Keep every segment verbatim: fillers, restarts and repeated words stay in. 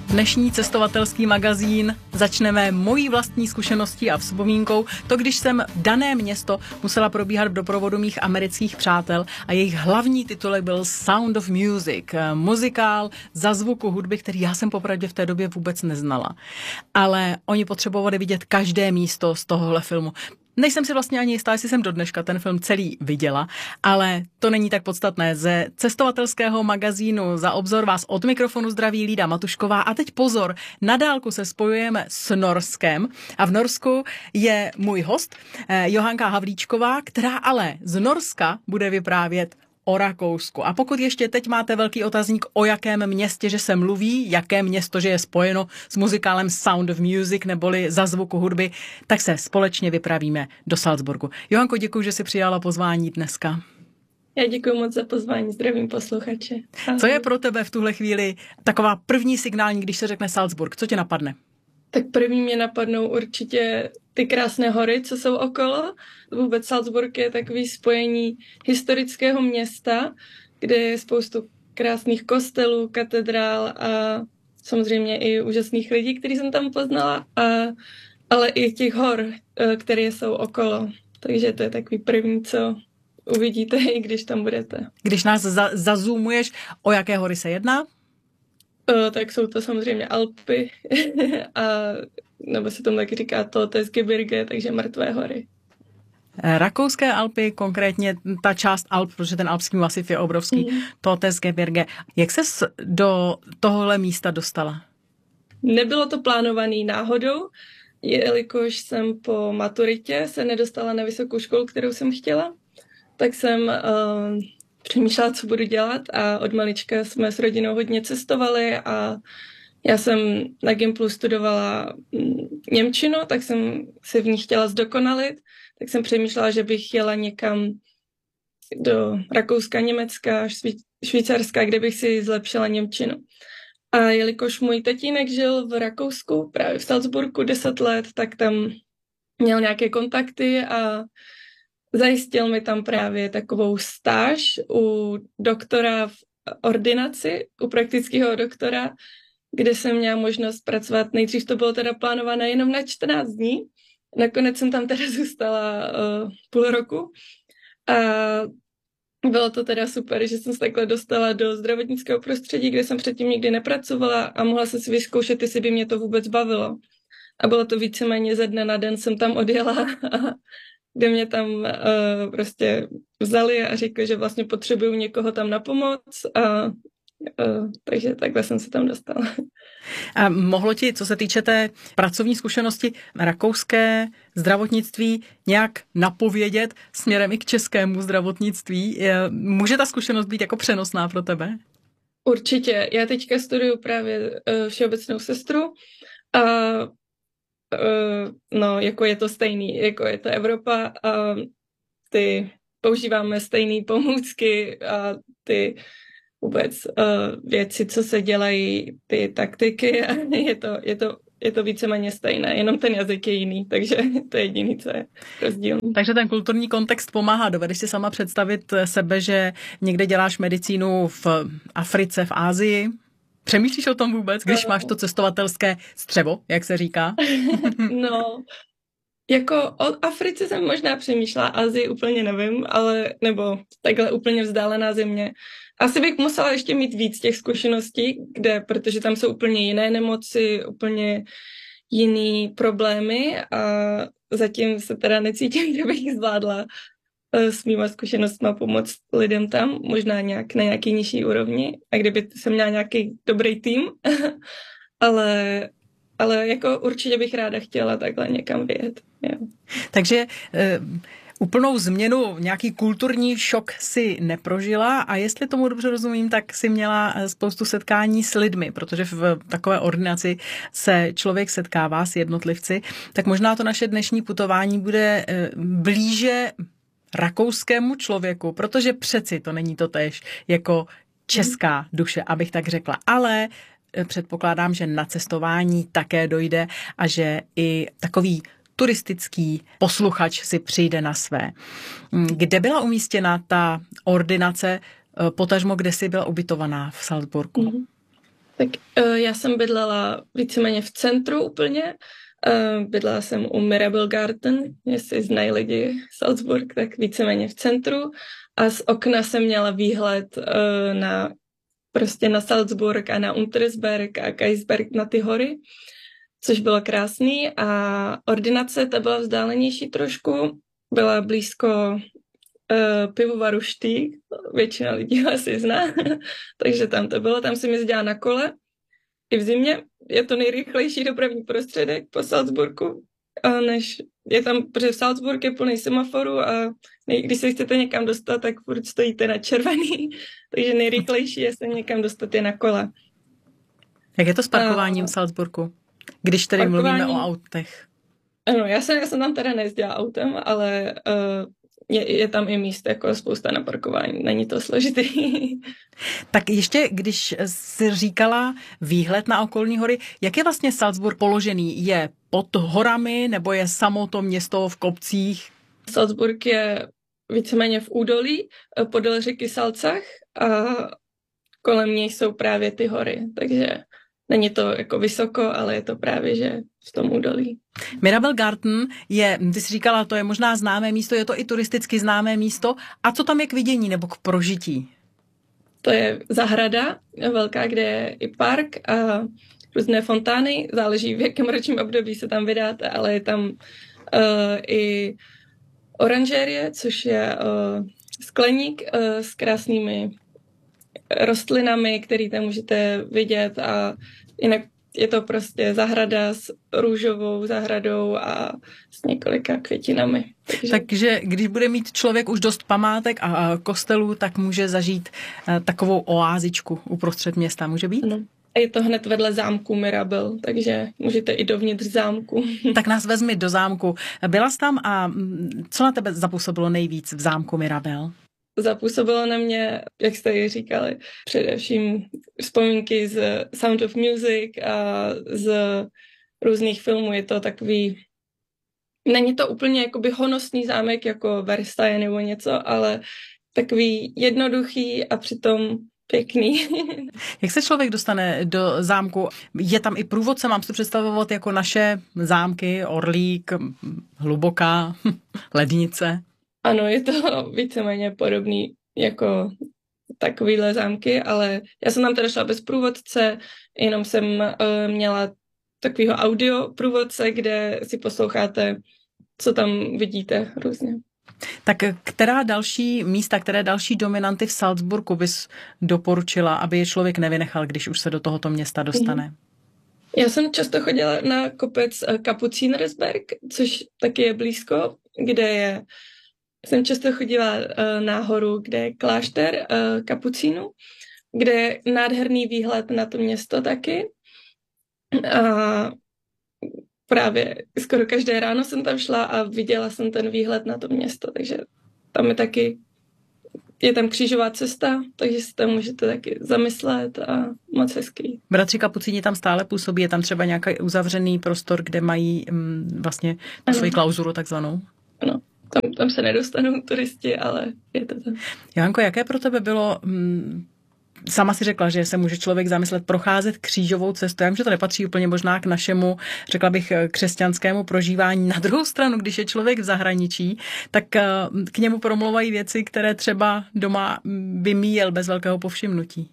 Dnešní cestovatelský magazín začneme mojí vlastní zkušeností a vzpomínkou. To, když jsem dané město musela probíhat v doprovodu mých amerických přátel a jejich hlavní titulek byl Sound of Music, muzikál za zvuku hudby, který já jsem popravdě v té době vůbec neznala. Ale oni potřebovali vidět každé místo z tohohle filmu. Nejsem si vlastně ani jistá, jestli jsem do dneška ten film celý viděla, ale to není tak podstatné. Ze cestovatelského magazínu Za obzor vás od mikrofonu zdraví Lída Matušková. A teď pozor, na dálku se spojujeme s Norskem a v Norsku je můj host Johanka Havlíčková, která ale z Norska bude vyprávět o Rakousku. A pokud ještě teď máte velký otazník, o jakém městě, že se mluví, jaké město, že je spojeno s muzikálem Sound of Music neboli Za zvuku hudby, tak se společně vypravíme do Salzburgu. Johanko, děkuji, že jsi přijala pozvání dneska. Já děkuji moc za pozvání, zdravím posluchače. Co je pro tebe v tuhle chvíli taková první signální, když se řekne Salzburg? Co tě napadne? Tak první mě napadnou určitě ty krásné hory, co jsou okolo. Vůbec Salzburg je takový spojení historického města, kde je spoustu krásných kostelů, katedrál a samozřejmě i úžasných lidí, který jsem tam poznala, a, ale i těch hor, které jsou okolo. Takže to je takový první, co uvidíte, i když tam budete. Když nás za- zazoomuješ, o jaké hory se jedná? Uh, tak jsou to samozřejmě Alpy, a, nebo se tomu taky říká Todesgebirge, takže mrtvé hory. Rakouské Alpy, konkrétně ta část Alp, protože ten alpský masiv je obrovský, mm. Todesgebirge. Jak ses do tohohle místa dostala? Nebylo to plánovaný náhodou, jelikož jsem po maturitě se nedostala na vysokou školu, kterou jsem chtěla, tak jsem uh, přemýšlela, co budu dělat, a od malička jsme s rodinou hodně cestovali a já jsem na Gimplu studovala němčinu, tak jsem se v ní chtěla zdokonalit, tak jsem přemýšlela, že bych jela někam do Rakouska, Německa, Švýcarska, kde bych si zlepšila němčinu. A jelikož můj tatínek žil v Rakousku, právě v Salzburgu deset let, tak tam měl nějaké kontakty a zajistil mi tam právě takovou stáž u doktora v ordinaci, u praktického doktora, kde jsem měla možnost pracovat. Nejdřív to bylo teda plánované jenom na čtrnáct dní. Nakonec jsem tam teda zůstala uh, půl roku. A bylo to teda super, že jsem se takhle dostala do zdravotnického prostředí, kde jsem předtím nikdy nepracovala a mohla jsem si vyzkoušet, jestli by mě to vůbec bavilo. A bylo to víceméně ze dne na den jsem tam odjela, kde mě tam uh, prostě vzali a řekli, že vlastně potřebuju někoho tam na pomoc, a uh, takže takhle jsem se tam dostala. A mohlo ti, co se týče té pracovní zkušenosti, rakouské zdravotnictví nějak napovědět směrem i k českému zdravotnictví? Může ta zkušenost být jako přenosná pro tebe? Určitě. Já teďka studuju právě uh, všeobecnou sestru a uh, no, jako je to stejný, jako je to Evropa a ty používáme stejné pomůcky a ty vůbec uh, věci, co se dělají, ty taktiky, a je to, je to, je to víceméně stejné, jenom ten jazyk je jiný, takže to je jediný, co je rozdílný. Takže ten kulturní kontext pomáhá. Dovedeš si sama představit sebe, že někde děláš medicínu v Africe, v Asii? Přemýšlíš o tom vůbec, když máš to cestovatelské střevo, jak se říká? No, jako o Africe jsem možná přemýšlela, Asii úplně nevím, ale nebo takhle úplně vzdálená země. Asi bych musela ještě mít víc těch zkušeností, kde, protože tam jsou úplně jiné nemoci, úplně jiný problémy a zatím se teda necítím, že bych zvládla s mýma zkušenostma pomoct lidem tam, možná nějak na nějaký nižší úrovni, a kdyby jsem měla nějaký dobrý tým, ale, ale jako určitě bych ráda chtěla takhle někam vyjet. Jo. Takže e, úplnou změnu, nějaký kulturní šok si neprožila, a jestli tomu dobře rozumím, tak si měla spoustu setkání s lidmi, protože v takové ordinaci se člověk setkává s jednotlivci, tak možná to naše dnešní putování bude e, blíže rakouskému člověku, protože přeci to není to též jako česká duše, abych tak řekla, ale předpokládám, že na cestování také dojde a že i takový turistický posluchač si přijde na své. Kde byla umístěna ta ordinace, potažmo kde jsi byla ubytovaná v Salzburgu? Tak uh, já jsem bydlela víceméně v centru úplně. Uh, bydlela jsem u Mirabel Garden, jestli znají lidi Salzburg, tak víceméně v centru. A z okna jsem měla výhled uh, na prostě na Salzburg a na Untersberg a Kaisberg, na ty hory, což bylo krásný. A ordinace, ta byla vzdálenější trošku, byla blízko uh, pivovaru Štýk, většina lidí asi zná, takže tam to bylo, tam jsem jezdila na kole. I v zimě je to nejrychlejší dopravní prostředek po Salzburgu, a než je tam, protože Salzburg je plný semaforů a nej, když se chcete někam dostat, tak furt stojíte na červený, takže nejrychlejší je se někam dostat je na kole. Jak je to s parkováním a, v Salzburgu, když tedy mluvíme o autech? Ano, já jsem, já jsem tam teda nejezdila autem, ale uh, je, je tam i míst jako spousta na parkování, není to složitý. Tak ještě, když jsi říkala výhled na okolní hory, jak je vlastně Salzburg položený? Je pod horami nebo je samo to město v kopcích? Salzburg je víceméně v údolí podél řeky Salzach a kolem něj jsou právě ty hory, takže není to jako vysoko, ale je to právě, že v tom údolí. Mirabel Garden je, ty jsi říkala, to je možná známé místo, je to i turisticky známé místo. A co tam je k vidění nebo k prožití? To je zahrada velká, kde je i park a různé fontány. Záleží, v jakém ročním období se tam vydáte, ale je tam uh, i oranžérie, což je uh, skleník uh, s krásnými rostlinami, které tam můžete vidět a jinak je to prostě zahrada s růžovou zahradou a s několika květinami. Takže, Takže když bude mít člověk už dost památek a kostelů, tak může zažít takovou oázičku uprostřed města. Může být? Ano. A je to hned vedle zámku Mirabel, takže můžete i dovnitř zámku. Tak nás vezmi do zámku. Byla jsi tam a co na tebe zapůsobilo nejvíc v zámku Mirabel? Zapůsobilo na mě, jak jste ji říkali, především vzpomínky z Sound of Music a z různých filmů. Je to takový, není to úplně jakoby honosný zámek jako Versailles nebo něco, ale takový jednoduchý a přitom pěkný. Jak se člověk dostane do zámku? Je tam i průvodce, mám si představovat jako naše zámky, Orlík, Hluboká, Lednice? Ano, je to víceméně podobný jako takovýhle zámky, ale já jsem tam teda šla bez průvodce, jenom jsem uh, měla takovýho audio průvodce, kde si posloucháte, co tam vidíte různě. Tak která další místa, které další dominanty v Salzburgu bys doporučila, aby je člověk nevynechal, když už se do tohoto města dostane? Mm-hmm. Já jsem často chodila na kopec Kapucínersberg, což taky je blízko, kde je Jsem často chodila uh, na horu, kde je klášter uh, kapucínů, kde je nádherný výhled na to město taky. A právě skoro každé ráno jsem tam šla a viděla jsem ten výhled na to město, takže tam je taky, je tam křížová cesta, takže si tam můžete taky zamyslet a moc hezký. Bratři kapucíni tam stále působí, je tam třeba nějaký uzavřený prostor, kde mají um, vlastně tu svoji klauzuru takzvanou? Ano. Tam, tam se nedostanou turisti, ale je to tam. Johanko, jaké pro tebe bylo, hm, sama si řekla, že se může člověk zamyslet procházet křížovou cestu. Já vím, že to nepatří úplně možná k našemu, řekla bych, křesťanskému prožívání. Na druhou stranu, když je člověk v zahraničí, tak k němu promluvají věci, které třeba doma by míjel bez velkého povšimnutí.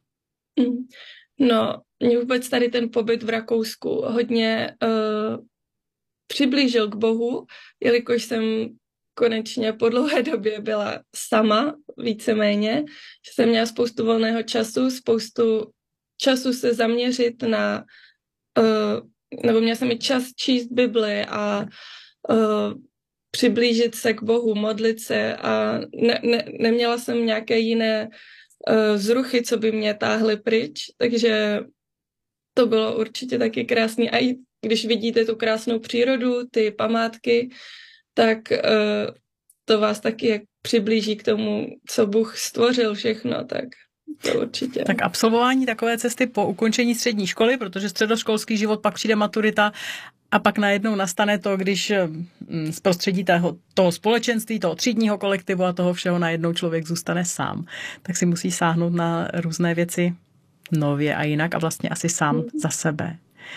No, mě vůbec tady ten pobyt v Rakousku hodně uh, přiblížil k Bohu, jelikož jsem konečně po dlouhé době byla sama, víceméně, že jsem měla spoustu volného času, spoustu času se zaměřit na, uh, nebo měla jsem i čas číst Bibli a uh, přiblížit se k Bohu, modlit se a ne, ne, neměla jsem nějaké jiné uh, zruchy, co by mě táhly pryč, takže to bylo určitě taky krásný. A i když vidíte tu krásnou přírodu, ty památky, tak uh, to vás taky přiblíží k tomu, co Bůh stvořil všechno, tak to určitě. Tak absolvování takové cesty po ukončení střední školy, protože středoškolský život, pak přijde maturita a pak najednou nastane to, když z prostředí toho, toho společenství, toho třídního kolektivu a toho všeho najednou člověk zůstane sám. Tak si musí sáhnout na různé věci nově a jinak a vlastně asi sám mm. za sebe.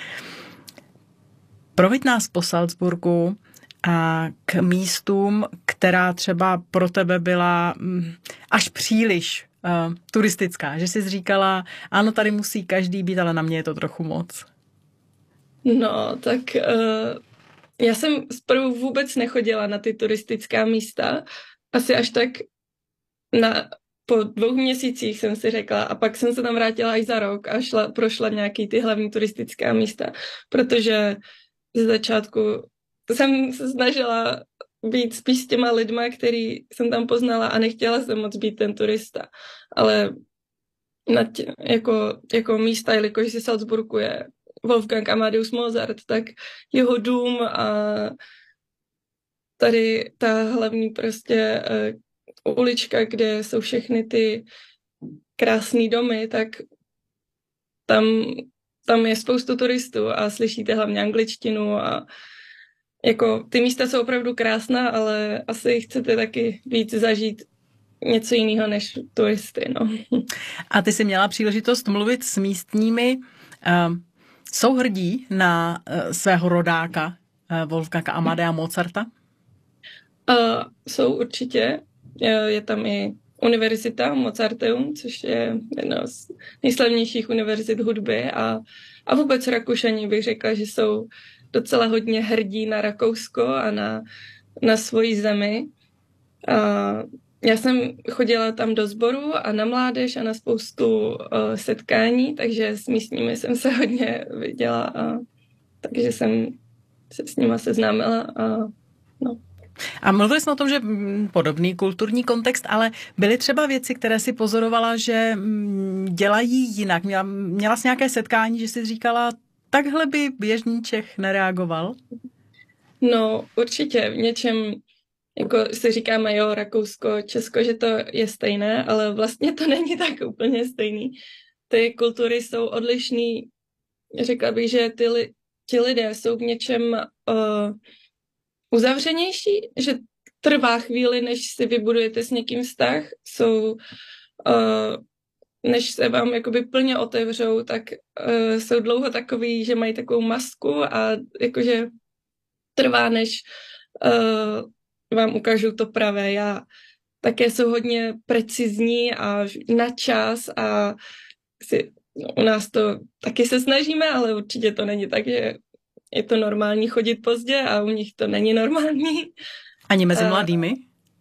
Proveď nás po Salzburgu a k místům, která třeba pro tebe byla až příliš uh, turistická. Že jsi říkala, ano, tady musí každý být, ale na mě je to trochu moc. No, tak uh, já jsem zprvu vůbec nechodila na ty turistická místa. Asi až tak na, po dvou měsících jsem si řekla a pak jsem se tam vrátila až za rok a šla, prošla nějaký ty hlavní turistická místa, protože ze začátku jsem se snažila být spíš s těma lidma, který jsem tam poznala a nechtěla jsem moc být ten turista. Ale na tě, jako, jako místa, jelikož si Salzburgu je Wolfgang Amadeus Mozart, tak jeho dům a tady ta hlavní prostě uh, ulička, kde jsou všechny ty krásné domy, tak tam, tam je spoustu turistů a slyšíte hlavně angličtinu a jako ty místa jsou opravdu krásná, ale asi chcete taky víc zažít něco jiného než turisty, no. A ty jsi měla příležitost mluvit s místními. Uh, jsou hrdí na uh, svého rodáka uh, Wolfganga Amadea Mozarta? Uh, jsou určitě. Je tam i univerzita Mozarteum, což je jedna z nejslavnějších univerzit hudby a, a vůbec Rakušani bych řekla, že jsou docela hodně hrdí na Rakousko a na, na svoji zemi. A já jsem chodila tam do sboru a na mládež a na spoustu uh, setkání, takže s místními jsem se hodně viděla a takže jsem se s nima seznámila a no. A mluvili jsme o tom, že podobný kulturní kontext, ale byly třeba věci, které si pozorovala, že dělají jinak. Měla, měla jsi nějaké setkání, že jsi říkala, takhle by běžný Čech nereagoval? No, určitě v něčem, jako si říkáme, jo, Rakousko, Česko, že to je stejné, ale vlastně to není tak úplně stejný. Ty kultury jsou odlišný. Řekla bych, že ty li, ti lidé jsou v něčem uh, uzavřenější, že trvá chvíli, než si vybudujete s někým vztah, jsou, uh, než se vám jakoby plně otevřou, tak uh, jsou dlouho takový, že mají takovou masku a jakože trvá, než uh, vám ukážu to pravé já. Také jsou hodně precizní a na čas a si, no, u nás to taky se snažíme, ale určitě to není tak, že je to normální chodit pozdě a u nich to není normální. Ani mezi mladými?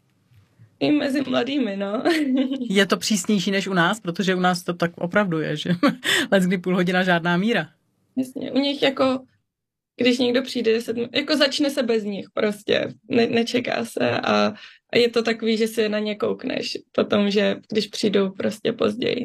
I mezi mladými, no. Je to přísnější než u nás, protože u nás to tak opravdu je, že leckdy půl hodina žádná míra. Jasně, u nich jako, když někdo přijde, jako začne se bez nich prostě, ne, nečeká se a, a je to takový, že si na ně koukneš potom, že když přijdou prostě později.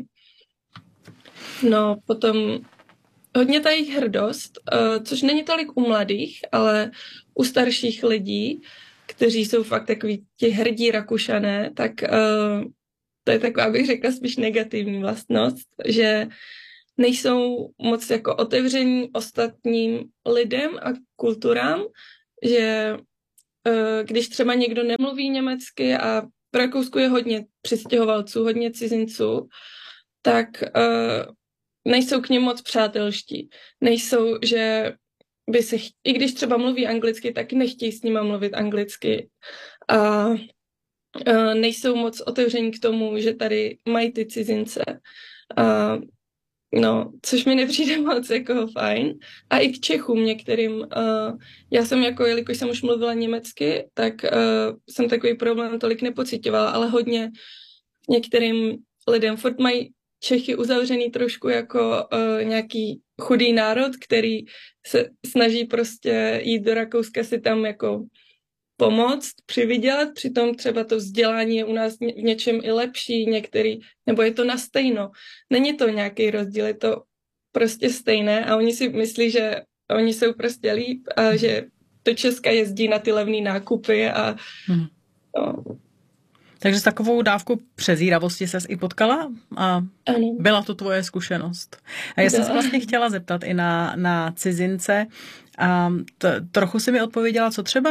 No, potom hodně ta jejich hrdost, uh, což není tolik u mladých, ale u starších lidí, kteří jsou fakt takový ti hrdí Rakušané, tak uh, to je taková, bych řekla, spíš negativní vlastnost, že nejsou moc jako otevření ostatním lidem a kulturám, že uh, když třeba někdo nemluví německy a v Rakousku je hodně přistěhovalců, hodně cizinců, tak uh, nejsou k nim moc přátelští. Nejsou, že by se, ch- i když třeba mluví anglicky, tak nechtějí s nima mluvit anglicky. A, a nejsou moc otevření k tomu, že tady mají ty cizince. A, no, což mi nepřijde moc jako fajn. A i k Čechům některým. Uh, já jsem jako, jelikož jsem už mluvila německy, tak uh, jsem takový problém tolik nepocitovala, ale hodně některým lidem furt mají Čechy uzavřený trošku jako uh, nějaký chudý národ, který se snaží prostě jít do Rakouska si tam jako pomoct, přivydělat, přitom třeba to vzdělání je u nás v něčem i lepší, některý, nebo je to na stejno. Není to nějaký rozdíl, je to prostě stejné a oni si myslí, že oni jsou prostě líp a že do Česka jezdí na ty levné nákupy a hmm. no. Takže s takovou dávkou přezíravosti ses i potkala a ano. Byla to tvoje zkušenost. A já jsem se vlastně chtěla zeptat i na, na cizince. A t, trochu si mi odpověděla, co třeba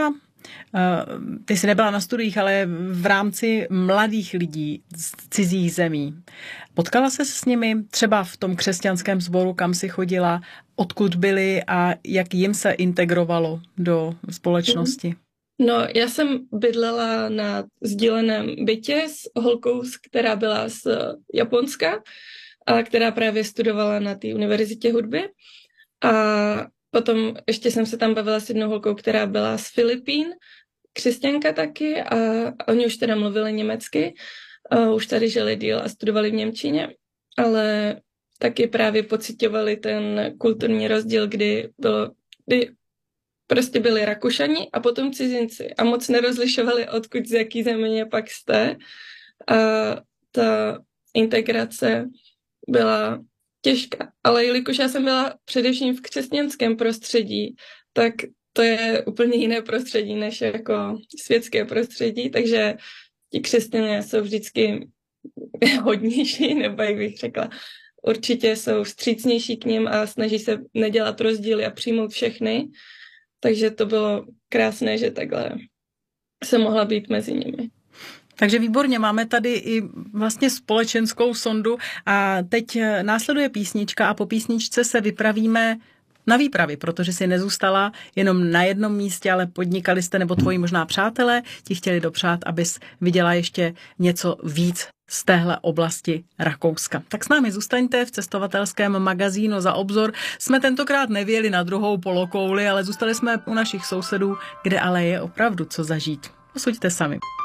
Ty jsi nebyla na studiích, ale v rámci mladých lidí z cizích zemí. Potkala se s nimi třeba v tom křesťanském sboru, kam jsi chodila, odkud byli a jak jim se integrovalo do společnosti? No, já jsem bydlela na sdíleném bytě s holkou, která byla z Japonska a která právě studovala na té univerzitě hudby. A potom ještě jsem se tam bavila s jednou holkou, která byla z Filipín, křesťanka taky, a oni už teda mluvili německy, a už tady žili díl a studovali v němčině, ale taky právě pociťovali ten kulturní rozdíl, kdy, bylo, kdy prostě byli Rakušani a potom cizinci a moc nerozlišovali, odkud z jaký země pak jste. A ta integrace byla těžká. Ale jelikož já jsem byla především v křesťanském prostředí, tak to je úplně jiné prostředí než jako světské prostředí, takže ti křesťané jsou vždycky hodnější, nebo jak bych řekla. Určitě jsou vstřícnější k nim a snaží se nedělat rozdíly a přijmout všechny. Takže to bylo krásné, že takhle se mohla být mezi nimi. Takže výborně, máme tady i vlastně společenskou sondu a teď následuje písnička a po písničce se vypravíme na výpravy, protože si nezůstala jenom na jednom místě, ale podnikali jste, nebo tvoji možná přátelé ti chtěli dopřát, abys viděla ještě něco víc z téhle oblasti Rakouska. Tak s námi zůstaňte v cestovatelském magazínu Za obzor. Jsme tentokrát nevěli na druhou polokouli, ale zůstali jsme u našich sousedů, kde ale je opravdu co zažít. Posuďte sami.